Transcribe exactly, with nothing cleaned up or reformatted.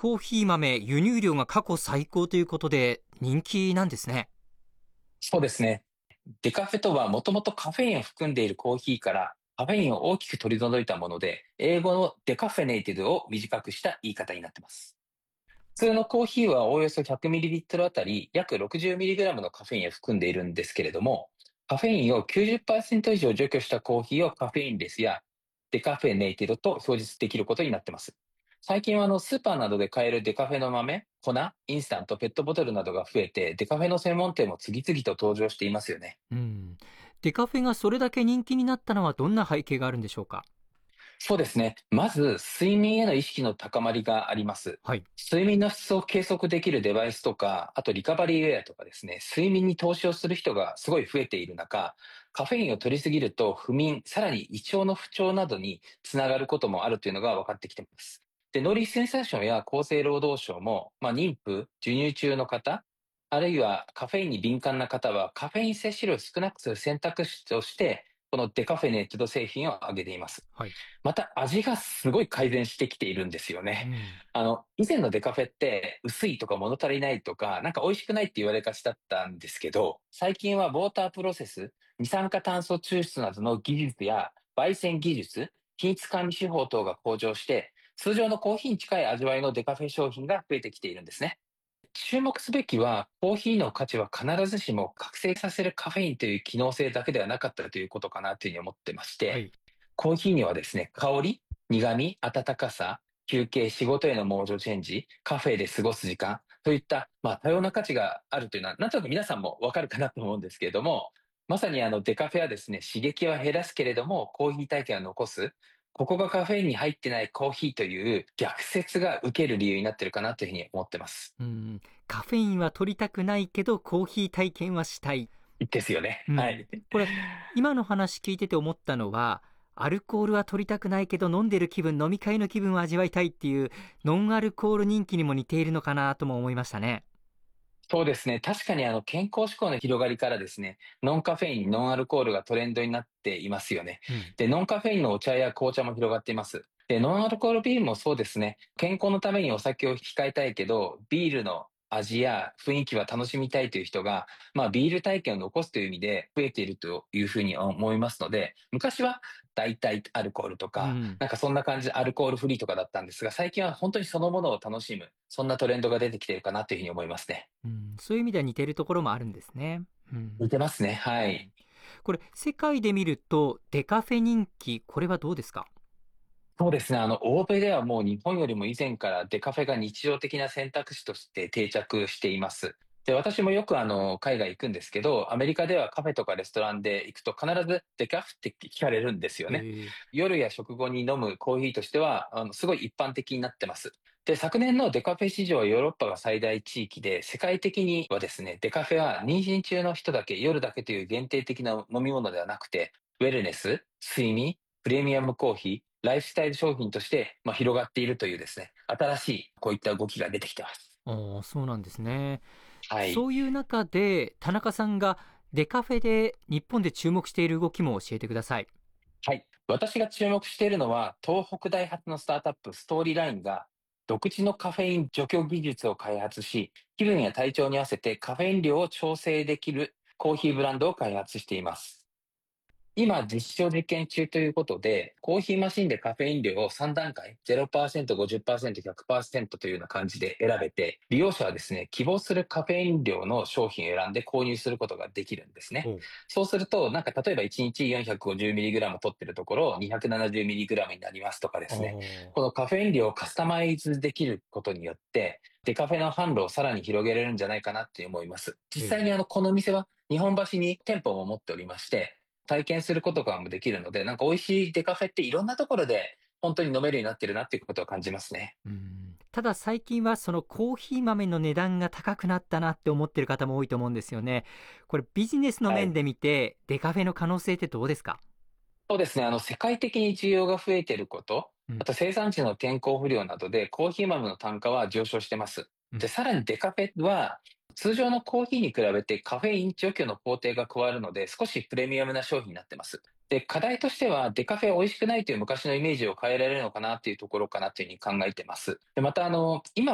コーヒー豆輸入量が過去最高ということで人気なんですね。 そうですね。デカフェとはもともとカフェインを含んでいるコーヒーからカフェインを大きく取り除いたもので、英語のデカフェネイティドを短くした言い方になっています。普通のコーヒーはおおよそ ひゃくミリリットル あたり約 ろくじゅうミリグラム のカフェインを含んでいるんですけれども、カフェインをきゅうじゅっパーセント以上除去したコーヒーをカフェインレスやデカフェネイティドと表示できることになっています。最近はあのスーパーなどで買えるデカフェの豆、粉、インスタント、ペットボトルなどが増えて、デカフェの専門店も次々と登場していますよね。 うん。デカフェがそれだけ人気になったのはどんな背景があるんでしょうか？ そうですね。まず、睡眠への意識の高まりがあります。 はい。 睡眠の質を計測できるデバイスとか、あとリカバリーウェアとかですね、睡眠に投資をする人がすごい増えている中、カフェインを取りすぎると不眠、さらに胃腸の不調などにつながることもあるというのが分かってきています。で、農林水産省や厚生労働省も、まあ、妊婦、授乳中の方、あるいはカフェインに敏感な方は、カフェイン摂取量を少なくする選択肢として、このデカフェネーティド製品を挙げています。 はい。 また味がすごい改善してきているんですよね。 うん。 あの、以前のデカフェって薄いとか物足りないとか、なんか美味しくないって言われがちだったんですけど、最近はウォータープロセス、二酸化炭素抽出などの技術や焙煎技術、品質管理手法等が向上して、通常のコーヒーに近い味わいのデカフェ商品が増えてきているんですね。注目すべきは、コーヒーの価値は必ずしも覚醒させるカフェインという機能性だけではなかったということかなというふうに思ってまして、 はい。 コーヒーにはですね、香り、苦味、温かさ、休憩、仕事へのモードチェンジ、カフェで過ごす時間といった、まあ、多様な価値があるというのは、なんとなく皆さんもわかるかなと思うんですけれども、まさにあのデカフェはですね、刺激は減らすけれども、コーヒー体験は残す。ここがカフェインに入ってないコーヒーという逆説が受ける理由になっているかなというふうに思ってます。 うん。カフェインは取りたくないけどコーヒー体験はしたい。 ですよね。 うん。 はい。 これ、今の話聞いてて思ったのは、アルコールは取りたくないけど飲んでる気分、飲み会の気分を味わいたいっていうノンアルコール人気にも似ているのかなとも思いましたね。 そうですね。確かにあの健康志向の広がりからですね、ノンカフェイン、ノンアルコールがトレンドになっていますよね。 うん。 で、ノンカフェインのお茶や紅茶も広がっています。で、ノンアルコールビールもそうですね。健康のためにお酒を控えたいけど、ビールの味や雰囲気は楽しみたいという人が、まあビール体験を残すという意味で増えているというふうに思いますので、昔は代替アルコールとか、 うん。 なんかそんな感じでアルコールフリーとかだったんですが、最近は本当にそのものを楽しむ、そんなトレンドが出てきているかなというふうに思いますね。 うん、そういう意味では似てるところもあるんですね。うん。 似てますね。はうん。 い。 これ、世界で見ると、デカフェ人気、これはどうですか？ そうですね。あの、欧米ではもう日本よりも以前からデカフェが日常的な選択肢として定着しています。で、私もよくあの、海外行くんですけど、アメリカではカフェとかレストランで行くと必ずデカフって聞かれるんですよね。 へえ。 夜や食後に飲むコーヒーとしては、あの、すごい一般的になってます。で、昨年のデカフェ市場はヨーロッパが最大地域で、世界的にはですね、デカフェは妊娠中の人だけ、夜だけという限定的な飲み物ではなくて、ウェルネス、睡眠、プレミアムコーヒー、ライフスタイル商品として、まあ、広がっているというですね、新しいこういった動きが出てきてます。 ああ、そうなんですね。 はい。 そういう中で、田中さんがデカフェで日本で注目している動きも教えてください。 はい。私が注目しているのは、東北大発のスタートアップ、ストーリーラインが、独自のカフェイン除去技術を開発し、気分や体調に合わせてカフェイン量を調整できるコーヒーブランドを開発しています。今、実証実験中ということで、コーヒーマシンでカフェイン量をさん段階、ゼロパーセント、ごじゅっパーセント、ひゃくパーセントというような感じで選べて、利用者はですね、希望するカフェイン量の商品を選んで購入することができるんですね。 おう。 そうすると、なんか例えばいちにち よんひゃくごじゅうミリグラム 取ってるところ、にひゃくななじゅうミリグラム になりますとかであすね。 あ。 このカフェイン量をカスタマイズできることによって、デカフェの販路をさらに広げれるんじゃないかなって思います。 へえ。 実際にあの、この店は日本橋に店舗も持っておりまして、体験することがもできるので、なんか美味しいデカフェっていろんなところで本当に飲めるようになってるなっていうことを感じますね。 うん。ただ最近はそのコーヒー豆の値段が高くなったなって思ってる方も多いと思うんですよね。これビジネスのはい。 面で見て、デカフェの可能性ってどうですか？ そうですね。あの、世界的に需要が増えていること、 うん。 あと生産地の天候不良などでコーヒー豆の単価は上昇してます。で、 うん。 さらにデカフェは通常のコーヒーに比べてカフェイン除去の工程が加わるので少しプレミアムな商品になってます。で、課題としてはデカフェ美味しくないという昔のイメージを変えられるのかなっていうところかなというふうに考えてます。で、またあの、今